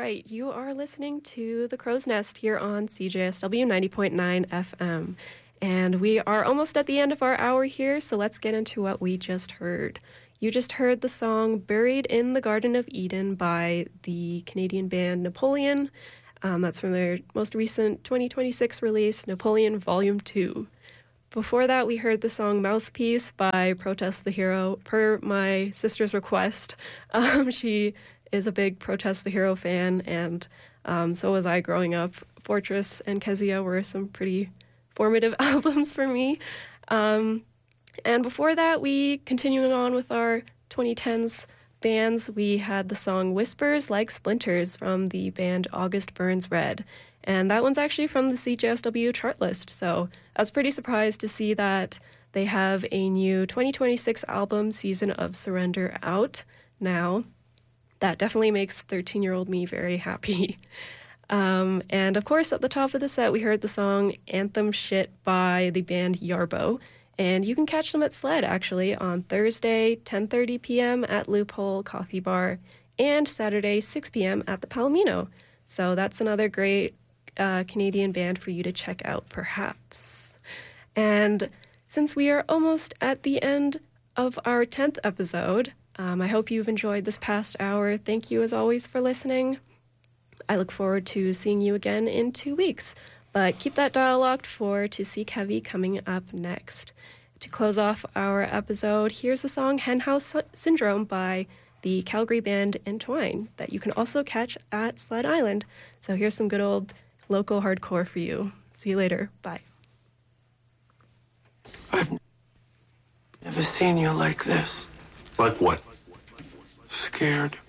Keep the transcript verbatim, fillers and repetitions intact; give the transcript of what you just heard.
right. You are listening to The Crow's Nest here on C J S W ninety point nine F M. And we are almost at the end of our hour here, so let's get into what we just heard. You just heard the song Buried in the Garden of Eden by the Canadian band Napoleon. Um, that's from their most recent twenty twenty-six release, Napoleon Volume two. Before that, we heard the song Mouthpiece by Protest the Hero, per my sister's request. Um, she is a big Protest the Hero fan, and um, so was I growing up. Fortress and Kezia were some pretty formative albums for me. Um, and before that, we, continuing on with our twenty tens bands, we had the song Whispers Like Splinters from the band August Burns Red. And that one's actually from the C J S W chart list, so I was pretty surprised to see that they have a new twenty twenty-six album, Season of Surrender, out now. That definitely makes thirteen-year-old me very happy. Um, and of course, at the top of the set, we heard the song Anthem Shit by the band Yarbo. And you can catch them at SLED, actually, on Thursday, ten thirty p.m. at Loophole Coffee Bar, and Saturday, six p.m. at the Palomino. So that's another great uh, Canadian band for you to check out, perhaps. And since we are almost at the end of our tenth episode, um, I hope you've enjoyed this past hour. Thank you, as always, for listening. I look forward to seeing you again in two weeks. But keep that dial locked for To Seek Heavy coming up next. To close off our episode, here's the song Henhouse Syndrome by the Calgary band Entwine that you can also catch at Sled Island. So here's some good old local hardcore for you. See you later. Bye. I've never seen you like this. Like what? Scared.